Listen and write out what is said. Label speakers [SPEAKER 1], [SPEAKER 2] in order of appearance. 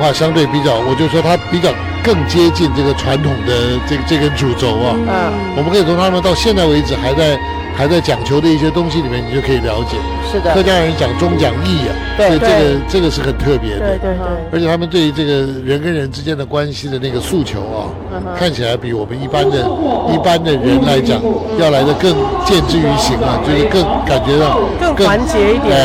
[SPEAKER 1] 化相对比较，我就说它比较更接近这个传统的这根主轴啊。我们可以从他们到现在为止还在讲求的一些东西里面，你就可以了解。
[SPEAKER 2] 是的，
[SPEAKER 1] 客家人讲忠讲义啊，
[SPEAKER 2] 对，
[SPEAKER 1] 这个是很特别的。
[SPEAKER 2] 对。
[SPEAKER 1] 而且他们对于这个人跟人之间的关系的那个诉求啊，看起来比我们一般的人来讲，要来的更见之于行啊，就是更感觉到
[SPEAKER 2] 更团结一点。